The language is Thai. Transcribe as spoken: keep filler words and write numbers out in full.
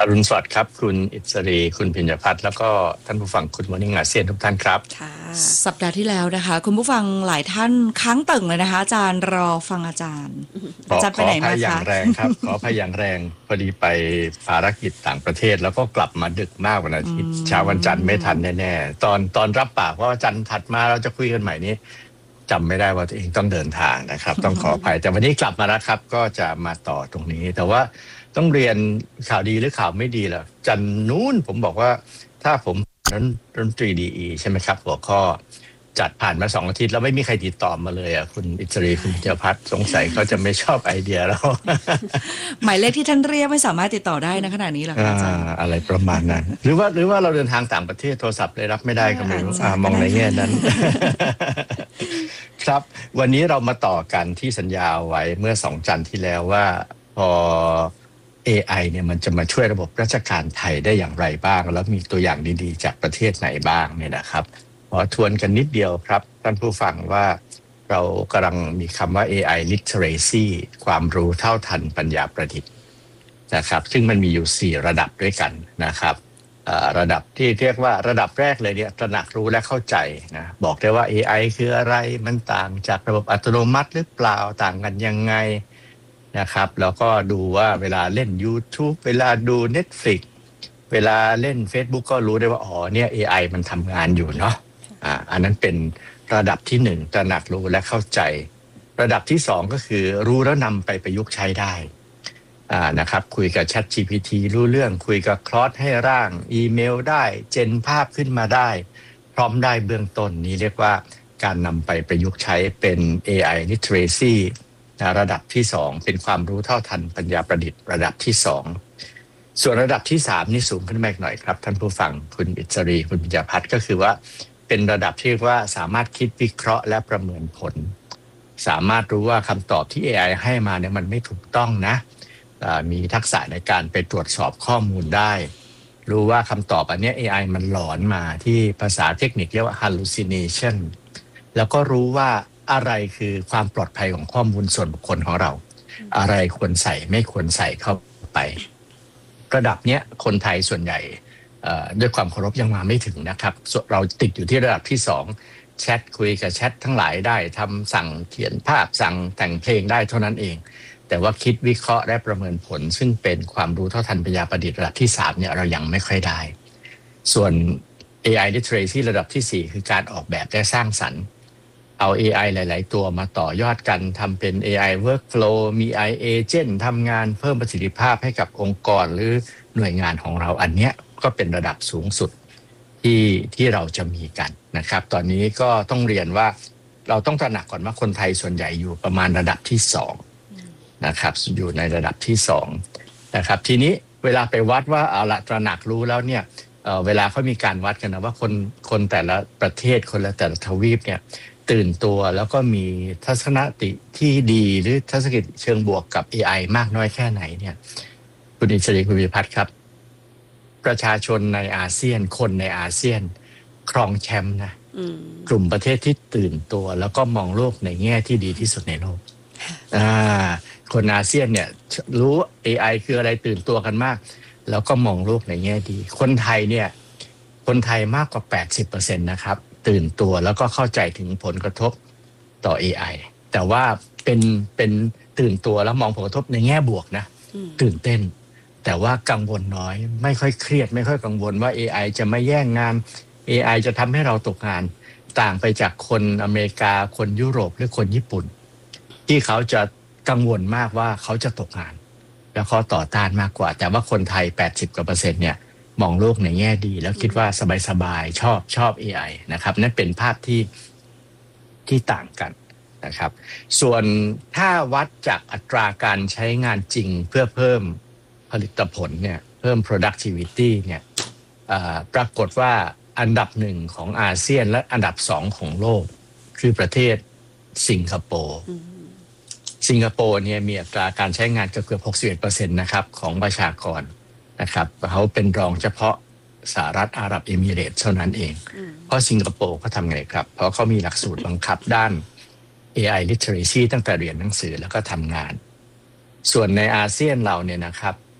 อรุณสวัสดิ์ครับคุณอิสรีคุณพิญญพัฒน์แล้วก็ท่านผู้ฟังคุณมอร์นิ่งอาเซียนทุกท่านครับค่ะสัปดาห์ที่แล้วนะคะคุณผู้ฟังหลายท่านค้างตึงเลยนะคะอาจารย์รอฟังอาจารย์อาจารย์ไปไหนมาคะขออภัยอย่างแรงครับ ขออภัยอย่างแรงพอดีไปภารกิจต่างประเทศแล้วก็กลับมาดึกมากวันอาทิตย์เช้าวันจันทร์ไม่ทันแน่ๆตอนตอนรับปากว่าวันจันทร์ถัดมาเราจะคุยกันใหม่นี้จำไม่ได้ว่าตัวเองต้องเดินทางนะครับต้องขออภัยแต่วันนี้กลับมาแล้วครับก็จะมาต่อตรงนี้แต่ว่าต้องเรียนข่าวดีหรือข่าวไม่ดีล่ะจันนู้นผมบอกว่าถ้าผมนั้นดนตรีดีอีใช่ไหมครับหัวข้อจัดผ่านมาสองอาทิตย์แล้วไม่มีใครติดต่อมาเลยอ่ะคุณอิสรีคุณเจพัฒน์สงสัยเขาจะไม่ชอบไอเดียแล้วหมายเลขที่ท่านเรียกไม่สามารถติดต่อได้นะขณะนี้หรอคะอาจารย์อะไรประมาณนั้นหรือว่าหรือว่าเราเดินทางต่างประเทศโทรศัพท์เลยรับไม่ได้ก็ไม่รู้มองในแง่นั้นครับวันนี้เรามาต่อกันที่สัญญาไว้เมื่อสองจันทร์ที่แล้วว่าพอ เอ ไอ เนี่ยมันจะมาช่วยระบบราชการไทยได้อย่างไรบ้างแล้วมีตัวอย่างดีๆจากประเทศไหนบ้างเนี่ยนะครับขอทวนกันนิดเดียวครับท่านผู้ฟังว่าเรากำลังมีคำว่า เอ ไอ literacy ความรู้เท่าทันปัญญาประดิษฐ์นะครับซึ่งมันมีอยู่สี่ระดับด้วยกันนะครับระดับที่เรียกว่าระดับแรกเลยเนี่ยตระหนักรู้และเข้าใจนะบอกได้ว่า เอ ไอ คืออะไรมันต่างจากระบบอัตโนมัติหรือเปล่าต่างกันยังไงนะครับแล้วก็ดูว่าเวลาเล่น YouTube เวลาดู Netflix เวลาเล่น Facebook ก็รู้ได้ว่าอ๋อเนี่ย เอ ไอ มันทำงานอยู่เนาะอ่าอันนั้นเป็นระดับที่หนึ่งตระหนักรู้และเข้าใจระดับที่สองก็คือรู้แล้วนำไปประยุกต์ใช้ได้อ่านะครับคุยกับ Chat จี พี ที รู้เรื่องคุยกับ Claude ให้ร่างอีเมลได้เจนภาพขึ้นมาได้พร้อมได้เบื้องต้นนี้เรียกว่าการนำไปประยุกต์ใช้เป็น เอ ไอ literacyระดับที่สองเป็นความรู้เท่าทันปัญญาประดิษฐ์ระดับที่สองส่วนระดับที่สามนี่สูงขึ้นมาอีกหน่อยครับท่านผู้ฟังคุณอิสรีคุณปิญญาพัฒน์ก็คือว่าเป็นระดับที่ว่าสามารถคิดวิเคราะห์และประเมินผลสามารถรู้ว่าคำตอบที่ เอ ไอ ให้มาเนี่ยมันไม่ถูกต้องนะมีทักษะในการไปตรวจสอบข้อมูลได้รู้ว่าคำตอบอันนี้ เอ ไอ มันหลอนมาที่ภาษาเทคนิคเรียกว่า hallucination แล้วก็รู้ว่าอะไรคือความปลอดภัยของข้อมูลส่วนบุคคลของเราอะไรควรใส่ไม่ควรใส่เข้าไประดับเนี้ยคนไทยส่วนใหญ่ด้วยความเคารพยังมาไม่ถึงนะครับเราติดอยู่ที่ระดับที่สองแชทคุยกับแชททั้งหลายได้ทำสั่งเขียนภาพสั่งแต่งเพลงได้เท่านั้นเองแต่ว่าคิดวิเคราะห์และประเมินผลซึ่งเป็นความรู้เท่าทันปัญญาประดิษฐ์ระดับที่สามเนี่ยเรายังไม่ค่อยได้ส่วน เอ ไอ literacy ระดับที่สี่คือการออกแบบและสร้างสรรค์เอา เอ ไอ หลายๆตัวมาต่อยอดกันทำเป็น เอ ไอ workflow มี เอ ไอ agent ทำงานเพิ่มประสิทธิภาพให้กับองค์กรหรือหน่วยงานของเราอันเนี้ยก็เป็นระดับสูงสุดที่ที่เราจะมีกันนะครับตอนนี้ก็ต้องเรียนว่าเราต้องตระหนักก่อนว่าคนไทยส่วนใหญ่อยู่ประมาณระดับที่สองนะครับอยู่ในระดับที่สองนะครับทีนี้เวลาไปวัดว่าเอาละตระหนักรู้แล้วเนี่ย เอ่อ เวลาเขามีการวัดกันนะว่าคนคนแต่ละประเทศคนละแต่ละทวีปเนี่ยตื่นตัวแล้วก็มีทัศนคติที่ดีหรือทัศนคติเชิงบวกกับ เอ ไอ มากน้อยแค่ไหนเนี่ยคุณอิสรีคุณวิพัฒน์ครับประชาชนในอาเซียนคนในอาเซียนครองแชมป์นะกลุ่มประเทศที่ตื่นตัวแล้วก็มองโลกในแง่ที่ดีที่สุดในโลกอ่าคนอาเซียนเนี่ยรู้ เอ ไอ คืออะไรตื่นตัวกันมากแล้วก็มองโลกในแง่ดีคนไทยเนี่ยคนไทยมากกว่า แปดสิบเปอร์เซ็นต์ นะครับตื่นตัวแล้วก็เข้าใจถึงผลกระทบต่อ เอ ไอ แต่ว่าเป็นเป็นตื่นตัวแล้วมองผลกระทบในแง่บวกนะตื่นเต้นแต่ว่ากังวลน้อยไม่ค่อยเครียดไม่ค่อยกังวลว่า เอ ไอ จะมาแย่งงาน เอ ไอ จะทำให้เราตกงานต่างไปจากคนอเมริกาคนยุโรปหรือคนญี่ปุ่นที่เขาจะกังวลมากว่าเขาจะตกงานแล้วเขาต่อต้านมากกว่าแต่ว่าคนไทยแปดสิบกว่าเปอร์เซ็นต์เนี่ยมองโลกในแง่ดีแล้วคิดว่าสบายๆชอบชอบ เอ ไอ นะครับนั่นเป็นภาพที่ที่ต่างกันนะครับส่วนถ้าวัดจากอัตราการใช้งานจริงเพื่อเพิ่มผลิตผลเนี่ยเพิ่ม productivity เนี่ยปรากฏว่าอันดับหนึ่งของอาเซียนและอันดับสองของโลกคือประเทศสิงคโปร์สิงคโปร์เนี่ยมีอัตราการใช้งานเกือบๆ หกสิบเอ็ดเปอร์เซ็นต์ นะครับของประชากรนะครับเขาเป็นรองเฉพาะสหรัฐอาหรับเอมิเรตส์เท่านั้นเองเพราะสิงคโปร์เขาทำไงครับเพราะเขามีหลักสูตรบังคับด้าน เอ ไอ literacy ตั้งแต่เรียนหนังสือแล้วก็ทำงานส่วนในอาเซียนเราเนี่ยนะครับ